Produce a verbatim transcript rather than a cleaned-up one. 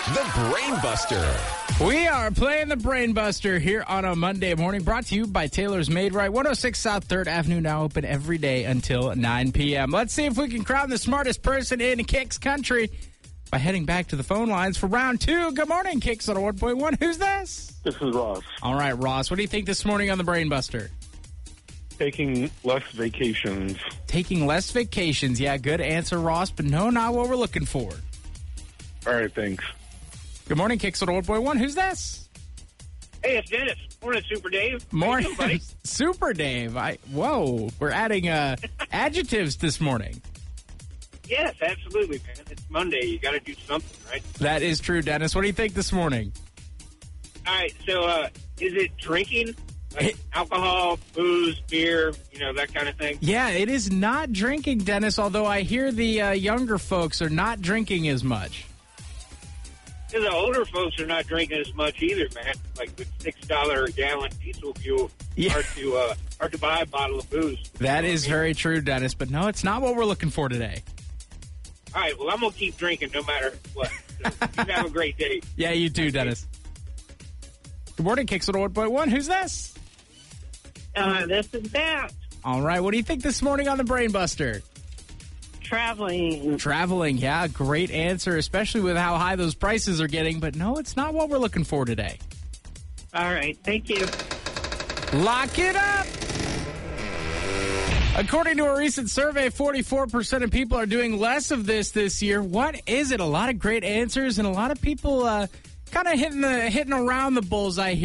The Brain Buster. We are playing the Brain Buster here on a Monday morning, brought to you by Taylor's Made Right. one oh six South third Avenue, now open every day until nine p.m. Let's see if we can crown the smartest person in Kicks Country by heading back to the phone lines for round two. Good morning, Kicks on one point one. Who's this? This is Ross. All right, Ross. What do you think this morning on the Brain Buster? Taking less vacations. Taking less vacations. Yeah, good answer, Ross, but no, not what we're looking for. All right, thanks. Good morning, Kicks on one point one. Who's this? Hey, it's Dennis. Morning, Super Dave. Morning, How you doing, buddy? Super Dave. I whoa, we're adding uh, adjectives this morning. Yes, absolutely, man. It's Monday. You got to do something, right? That is true, Dennis. What do you think this morning? All right. So, uh, is it drinking, like alcohol, booze, beer, you know, that kind of thing? Yeah, it is not drinking, Dennis. Although I hear the uh, younger folks are not drinking as much. Because the older folks are not drinking as much either, man. Like with six dollar a gallon diesel fuel, Yeah. hard to uh, hard to buy a bottle of booze. That You know is what I mean? very true, Dennis. But no, it's not what we're looking for today. All right. Well, I'm gonna keep drinking no matter what. So you have a great day. Yeah, you too, Dennis. Good morning, Kicks on one point one. Who's this? Uh, this is that. All right, what do you think this morning on the Brain Buster? Traveling. Traveling, yeah, great answer, especially with how high those prices are getting. But no, it's not what we're looking for today. All right. Thank you. Lock it up! According to a recent survey, forty-four percent of people are doing less of this this year. What is it? A lot of great answers and a lot of people uh, kind of hitting the hitting around the bullseye here.